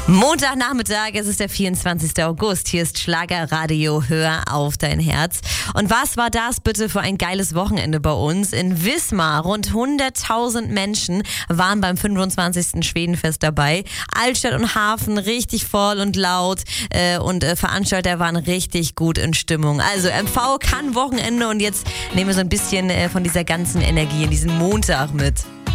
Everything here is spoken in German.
Montagnachmittag, es ist der 24. August. Hier ist Schlagerradio, hör auf dein Herz. Und was war das bitte für ein geiles Wochenende bei uns? In Wismar, rund 100.000 Menschen waren beim 25. Schwedenfest dabei. Altstadt und Hafen richtig voll und laut und Veranstalter waren richtig gut in Stimmung. Also MV kann Wochenende und jetzt nehmen wir so ein bisschen von dieser ganzen Energie in diesen Montag mit.